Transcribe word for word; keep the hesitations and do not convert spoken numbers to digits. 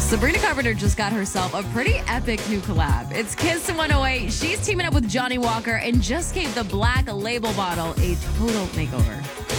Sabrina Carpenter just got herself a pretty epic new collab. It's Kiss one oh eight. She's teaming up with Johnny Walker and just gave the Black Label bottle a total makeover.